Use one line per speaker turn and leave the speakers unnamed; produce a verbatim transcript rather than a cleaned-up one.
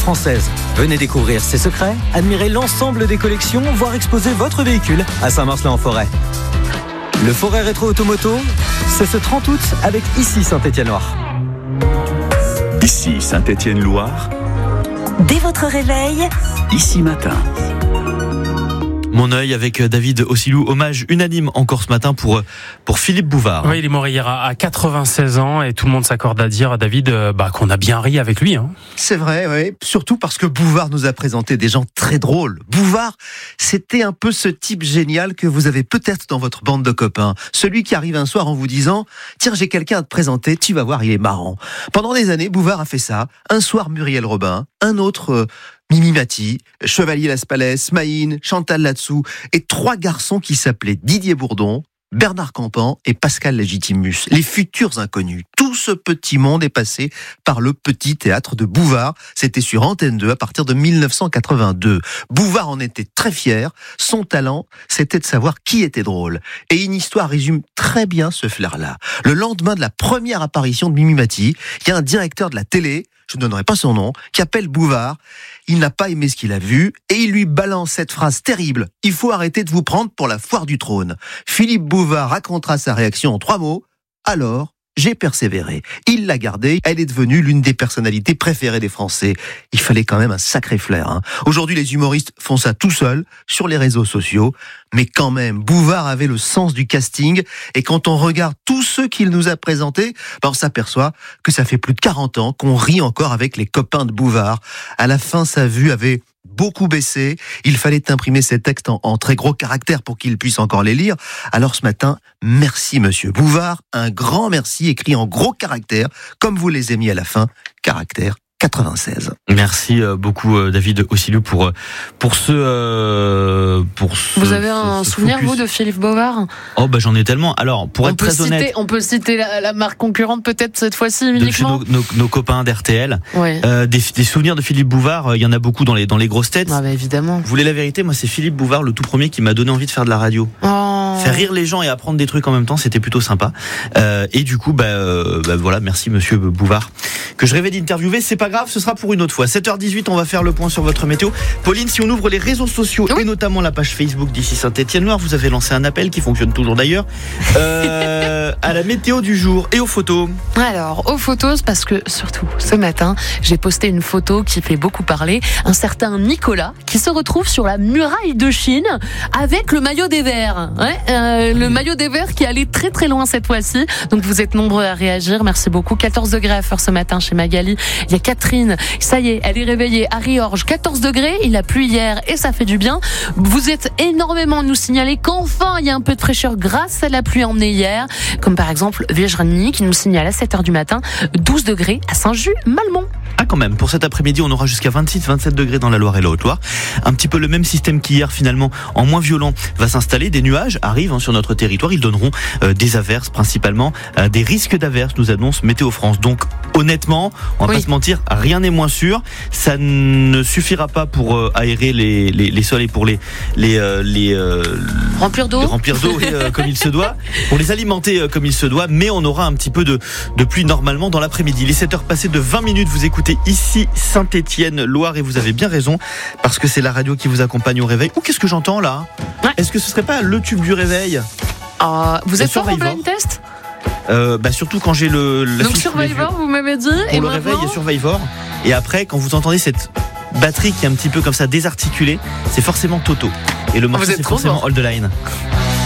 française. Venez découvrir ses secrets, admirer l'ensemble des collections, voire exposer votre véhicule à Saint-Marcelin-en-Forêt. Le Forêt Rétro Automoto, c'est ce trente août avec Ici Saint-Étienne-Loire.
Ici Saint-Étienne-Loire.
Dès votre réveil,
Ici Matin.
Mon œil avec David Ossilou, hommage unanime encore ce matin pour, pour Philippe Bouvard.
Oui, il est mort hier à quatre-vingt-seize ans et tout le monde s'accorde à dire à David bah, qu'on a bien ri avec lui. Hein.
C'est vrai, oui. Surtout parce que Bouvard nous a présenté des gens très drôles. Bouvard, c'était un peu ce type génial que vous avez peut-être dans votre bande de copains. Celui qui arrive un soir en vous disant « Tiens, j'ai quelqu'un à te présenter, tu vas voir, il est marrant ». Pendant des années, Bouvard a fait ça. Un soir, Muriel Robin, un autre... Euh, Mimi Mati, Chevalier Las Palais, Maïn, Chantal Latsou et trois garçons qui s'appelaient Didier Bourdon, Bernard Campan et Pascal Légitimus, les futurs inconnus. Tout ce petit monde est passé par le petit théâtre de Bouvard. C'était sur Antenne deux à partir de mille neuf cent quatre-vingt-deux. Bouvard en était très fier. Son talent, c'était de savoir qui était drôle. Et une histoire résume très bien ce flair-là. Le lendemain de la première apparition de Mimi Mati, il y a un directeur de la télé, je ne donnerai pas son nom, qui appelle Bouvard. Il n'a pas aimé ce qu'il a vu et il lui balance cette phrase terrible. Il faut arrêter de vous prendre pour la foire du trône. Philippe Bouvard racontera sa réaction en trois mots. Alors, j'ai persévéré. Il l'a gardée. Elle est devenue l'une des personnalités préférées des Français. Il fallait quand même un sacré flair. Hein. Aujourd'hui, les humoristes font ça tout seuls, sur les réseaux sociaux. Mais quand même, Bouvard avait le sens du casting. Et quand on regarde tous ceux qu'il nous a présentés, ben on s'aperçoit que ça fait plus de quarante ans qu'on rit encore avec les copains de Bouvard. À la fin, sa vue avait beaucoup baissé. Il fallait imprimer ces textes en, en très gros caractères pour qu'il puisse encore les lire. Alors ce matin, merci Monsieur Bouvard. Un grand merci écrit en gros caractères, comme vous les avez mis à la fin, caractère quatre-vingt-seize.
Merci beaucoup David Ossilou pour pour ce euh, pour ce,
Vous avez un
ce, ce
souvenir
focus.
vous de Philippe Bouvard?
Oh bah j'en ai tellement. Alors pour
on
être très
citer,
honnête,
on peut citer la, la marque concurrente peut-être cette fois-ci
de chez
uniquement.
nos, nos, nos copains d'R T L,
Ouais.
euh, des, des souvenirs de Philippe Bouvard, il y en a beaucoup dans les dans les grosses têtes.
Ah bah évidemment.
Vous voulez la vérité? Moi c'est Philippe Bouvard le tout premier qui m'a donné envie de faire de la radio.
Oh.
Faire rire les gens et apprendre des trucs en même temps, c'était plutôt sympa. Euh, et du coup, bah, euh, bah voilà, merci Monsieur Bouvard que je rêvais d'interviewer. C'est pas grave, ce sera pour une autre fois. sept heures dix-huit, on va faire le point sur votre météo. Pauline, si on ouvre les réseaux sociaux oui. et notamment la page Facebook d'Ici Saint-Étienne-Loire, vous avez lancé un appel qui fonctionne toujours d'ailleurs euh, à la météo du jour et aux photos.
Alors, aux photos, parce que surtout ce matin, j'ai posté une photo qui fait beaucoup parler. Un certain Nicolas qui se retrouve sur la muraille de Chine avec le maillot des Verts. Ouais, euh, le maillot des Verts qui allait très très loin cette fois-ci. Donc vous êtes nombreux à réagir. Merci beaucoup. quatorze degrés à faire ce matin chez Magali. Il y a Catherine. Ça y est, elle est réveillée à Riorges. quatorze degrés. Il a plu hier et ça fait du bien. Vous êtes énormément à nous signaler qu'enfin il y a un peu de fraîcheur grâce à la pluie emmenée hier. Comme par exemple Virginie qui nous signale à sept heures du matin douze degrés à Saint-Just-Malmont.
Ah quand même, pour cet après-midi, on aura jusqu'à vingt-six vingt-sept degrés dans la Loire et la Haute-Loire. Un petit peu le même système qu'hier finalement, en moins violent, va s'installer. Des nuages arrivent hein, sur notre territoire. Ils donneront euh, des averses, principalement euh, des risques d'averses, nous annonce Météo France. Donc honnêtement, on va oui. pas se mentir, rien n'est moins sûr. Ça ne suffira pas pour euh, aérer les, les, les sols et pour les les euh, les euh,
remplir d'eau,
les remplir d'eau et, euh, comme il se doit, pour les alimenter euh, comme il se doit. Mais on aura un petit peu de de pluie normalement dans l'après-midi. Les sept heures passées de vingt minutes, vous écoutez Ici Saint-Étienne-Loire et vous avez bien raison parce que c'est la radio qui vous accompagne au réveil. Ou qu'est-ce que j'entends là? Ouais. Est-ce que ce serait pas le tube du réveil?
euh, Vous êtes fort en blind test?
Euh, bah surtout quand j'ai le, le
donc Survivor vous m'avez dit
pour
et
le
maintenant...
réveil il y a Survivor et après quand vous entendez cette batterie qui est un petit peu comme ça désarticulée, c'est forcément Toto et le morceau c'est forcément Hold the Line.